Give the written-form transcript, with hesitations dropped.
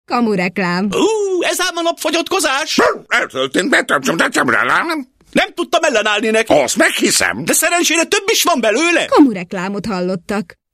Kamureklám. Ez ám a napfogyatkozás. Eltöltünk, betöltsem rá, nem? Nem tudtam ellenállni neki. Azt meghiszem. De szerencsére több is van belőle. Kamureklámot hallottak.